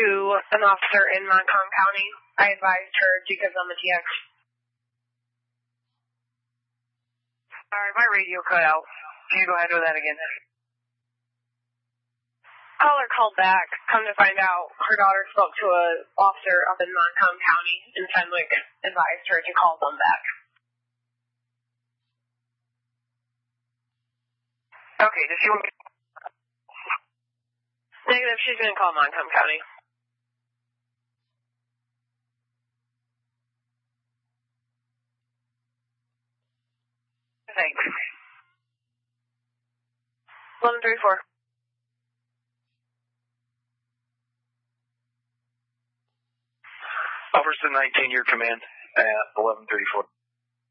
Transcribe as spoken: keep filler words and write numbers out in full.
to an officer in Montcalm County. I advised her to give them a T X. Alright, my radio cut out. Can you go ahead with that again? Caller called back. Come to find out, her daughter spoke to an officer up in Montcalm County, and Fenwick advised her to call them back. Okay, does she want me? Negative, she's going to call Montcalm County. Thanks. eleven thirty-four. Officer nineteen, your command at eleven thirty-four.